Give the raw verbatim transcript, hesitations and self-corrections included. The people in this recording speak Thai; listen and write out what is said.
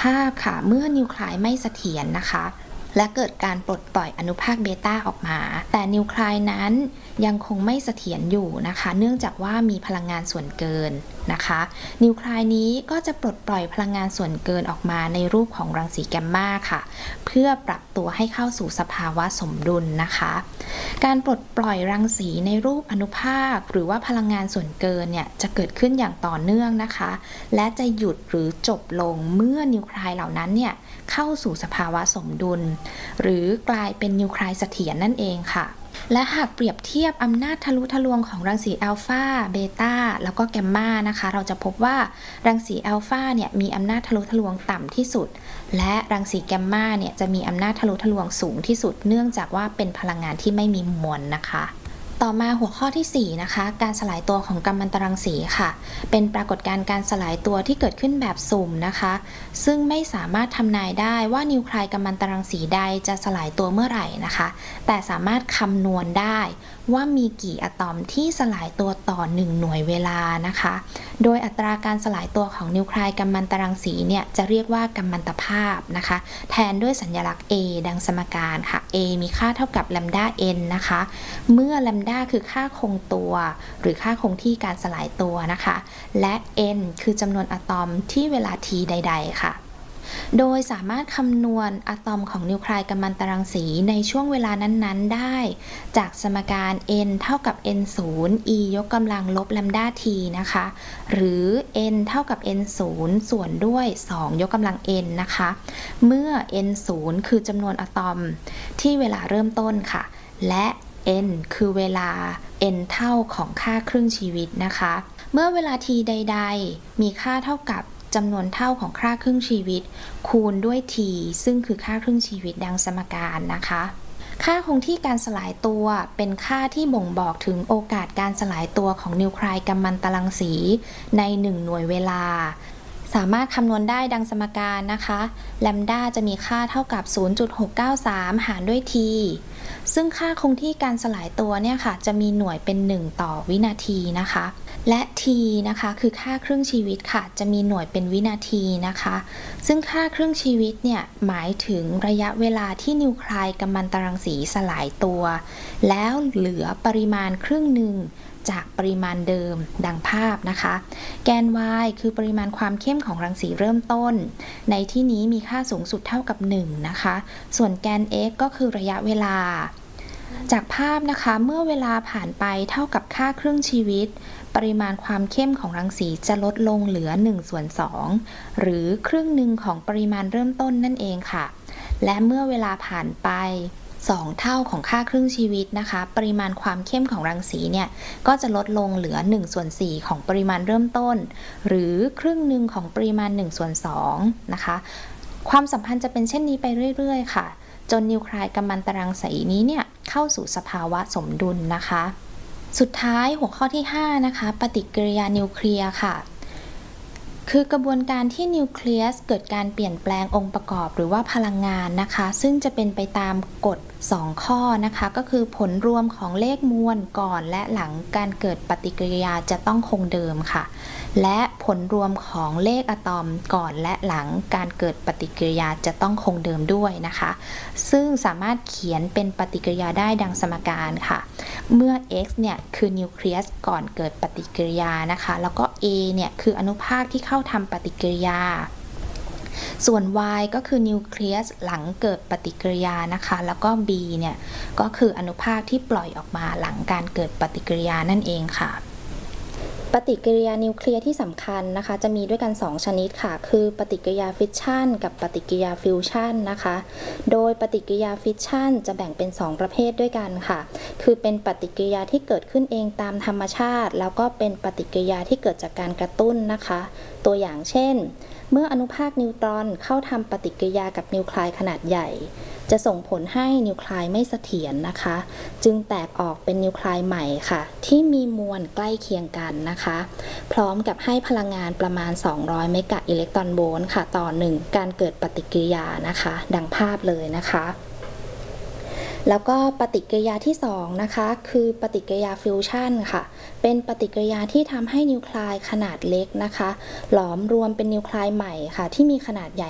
ภาพค่ะเมื่อนิวเคลียสไม่เสถียรนะคะและเกิดการปลดปล่อยอนุภาคเบต้าออกมาแต่นิวเคลียสนั้นยังคงไม่เสถียรอยู่นะคะเนื่องจากว่ามีพลังงานส่วนเกินนะคะนิวเคลียสนี้ก็จะปลดปล่อยพลังงานส่วนเกินออกมาในรูปของรังสีแกมมาค่ะเพื่อปรับตัวให้เข้าสู่สภาวะสมดุลนะคะการปลดปล่อยรังสีในรูปอนุภาคหรือว่าพลังงานส่วนเกินเนี่ยจะเกิดขึ้นอย่างต่อเนื่องนะคะและจะหยุดหรือจบลงเมื่อนิวเคลียสเหล่านั้นเนี่ยเข้าสู่สภาวะสมดุลหรือกลายเป็นนิวเคลียสเสถียรนั่นเองค่ะและหากเปรียบเทียบอำนาจทะลุทะลวงของรังสีอัลฟาเบต้าแล้วก็แกมมานะคะเราจะพบว่ารังสีอัลฟาเนี่ยมีอำนาจทะลุทะลวงต่ำที่สุดและรังสีแกมมาเนี่ยจะมีอำนาจทะลุทะลวงสูงที่สุดเนื่องจากว่าเป็นพลังงานที่ไม่มีมวลนะคะต่อมาหัวข้อที่สี่นะคะการสลายตัวของกัมมันตรังสีค่ะเป็นปรากฏการณ์การสลายตัวที่เกิดขึ้นแบบสุ่มนะคะซึ่งไม่สามารถทำนายได้ว่านิวเคลียสกัมมันตรังสีใดจะสลายตัวเมื่อไหร่นะคะแต่สามารถคำนวณได้ว่ามีกี่อะตอมที่สลายตัวต่อหนึ่งหน่วยเวลานะคะโดยอัตราการสลายตัวของนิวเคลียสกัมมันตรังสีเนี่ยจะเรียกว่ากัมมันตภาพนะคะแทนด้วยสัญลักษณ์ A ดังสมการค่ะ A มีค่าเท่ากับแลมดา n นะคะเมื่อแลมดาคือค่าคงตัวหรือค่าคงที่การสลายตัวนะคะและ n คือจำนวนอะตอมที่เวลา t ใดๆค่ะโดยสามารถคำนวณอะตอมของนิวเคลียสกัมมันตรังสีในช่วงเวลานั้นๆได้จากสมการ n เท่ากับ n ศูนย์ e ยกกำลังลบแลมดา t นะคะหรือ n เท่ากับ n ศูนย์ส่วนด้วยสองยกกำลัง n นะคะเมื่อ n ศูนย์คือจำนวนอะตอมที่เวลาเริ่มต้นค่ะและ n คือเวลา n เท่าของค่าครึ่งชีวิตนะคะเมื่อเวลา t ใดๆมีค่าเท่ากับจำนวนเท่าของค่าครึ่งชีวิตคูณด้วย t ซึ่งคือค่าครึ่งชีวิตดังสมการนะคะค่าคงที่การสลายตัวเป็นค่าที่บ่งบอกถึงโอกาสการสลายตัวของนิวเคลียสกัมมันตรังสีในหนึ่งหน่วยเวลาสามารถคำนวณได้ดังสมการนะคะแลมดาจะมีค่าเท่ากับ ศูนย์จุดหกเก้าสาม หารด้วย t ซึ่งค่าคงที่การสลายตัวเนี่ยค่ะจะมีหน่วยเป็นหนึ่งต่อวินาทีนะคะและ t นะคะคือค่าครึ่งชีวิตค่ะจะมีหน่วยเป็นวินาทีนะคะซึ่งค่าครึ่งชีวิตเนี่ยหมายถึงระยะเวลาที่นิวเคลียสกัมมันตรังสีสลายตัวแล้วเหลือปริมาณครึ่งหนึ่งจากปริมาณเดิมดังภาพนะคะแกน y คือปริมาณความเข้มของรังสีเริ่มต้นในที่นี้มีค่าสูงสุดเท่ากับหนึ่งนะคะส่วนแกน x ก็คือระยะเวลาจากภาพนะคะเมื่อเวลาผ่านไปเท่ากับค่าครึ่งชีวิตปริมาณความเข้มของรังสีจะลดลงเหลือหนึ่งส่วนสองหรือครึ่งหนึ่งของปริมาณเริ่มต้นนั่นเองค่ะและเมื่อเวลาผ่านไปสองเท่าของค่าครึ่งชีวิตนะคะปริมาณความเข้มของรังสีเนี่ยก็จะลดลงเหลือหนึ่งส่วนสี่ของปริมาณเริ่มต้นหรือครึ่งหนึ่งของปริมาณหนึ่งส่วนสองนะคะความสัมพันธ์จะเป็นเช่นนี้ไปเรื่อยๆค่ะจนนิวเคลียสกัมมันตรังสีนี้เนี่ยเข้าสู่สภาวะสมดุลนะคะสุดท้ายหัวข้อที่ห้านะคะปฏิกิริยานิวเคลียร์ค่ะคือกระบวนการที่นิวเคลียสเกิดการเปลี่ยนแปลงองค์ประกอบหรือว่าพลังงานนะคะซึ่งจะเป็นไปตามกฎสองข้อนะคะก็คือผลรวมของเลขมวลก่อนและหลังการเกิดปฏิกิริยาจะต้องคงเดิมค่ะและผลรวมของเลขอะตอมก่อนและหลังการเกิดปฏิกิริยาจะต้องคงเดิมด้วยนะคะซึ่งสามารถเขียนเป็นปฏิกิริยาได้ดังสมการค่ะเมื่อ x เนี่ยคือนิวเคลียสก่อนเกิดปฏิกิริยานะคะแล้วก็ a เนี่ยคืออนุภาคที่เข้าทำปฏิกิริยาส่วน y ก็คือนิวเคลียสหลังเกิดปฏิกิริยานะคะแล้วก็ b เนี่ยก็คืออนุภาคที่ปล่อยออกมาหลังการเกิดปฏิกิริยานั่นเองค่ะปฏิกิริยานิวเคลียร์ที่สำคัญนะคะจะมีด้วยกันสองชนิดค่ะคือปฏิกิริยาฟิชชันกับปฏิกิริยาฟิวชันนะคะโดยปฏิกิริยาฟิชชันจะแบ่งเป็นสองประเภทด้วยกันค่ะคือเป็นปฏิกิริยาที่เกิดขึ้นเองตามธรรมชาติแล้วก็เป็นปฏิกิริยาที่เกิดจากการกระตุ้นนะคะตัวอย่างเช่นเมื่ออนุภาคนิวตรอนเข้าทำปฏิกิริยากับนิวเคลียสขนาดใหญ่จะส่งผลให้นิวเคลียสไม่เสถียรนะคะจึงแตกออกเป็นนิวเคลียสใหม่ค่ะที่มีมวลใกล้เคียงกันนะคะพร้อมกับให้พลังงานประมาณสองร้อยเมกะอิเล็กตรอนโวลต์ค่ะต่อหนึ่งการเกิดปฏิกิริยานะคะดังภาพเลยนะคะแล้วก็ปฏิกิริยาที่สองนะคะคือปฏิกิริยาฟิวชันค่ะเป็นปฏิกิริยาที่ทำให้นิวเคลียสขนาดเล็กนะคะหลอมรวมเป็นนิวเคลียสใหม่ค่ะที่มีขนาดใหญ่